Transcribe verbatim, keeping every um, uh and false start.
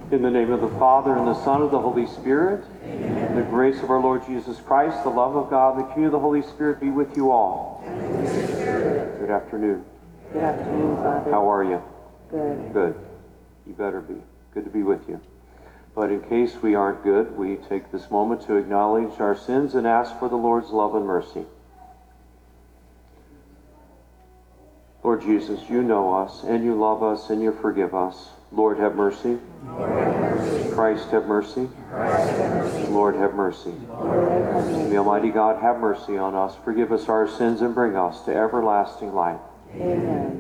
In the name of the Father, and the Son, and the Holy Spirit, Amen. The grace of our Lord Jesus Christ, the love of God, the communion of the Holy Spirit be with you all. Good afternoon. Good afternoon, Father. How are you? Good. Good. You better be. Good to be with you. But in case we aren't good, we take this moment to acknowledge our sins and ask for the Lord's love and mercy. Lord Jesus, you know us, and you love us, and you forgive us. Lord, have mercy. Lord, have mercy. Christ, have mercy. Christ, have mercy. Lord, have mercy. Lord, have mercy. May Almighty God have mercy on us, forgive us our sins, and bring us to everlasting life. Amen.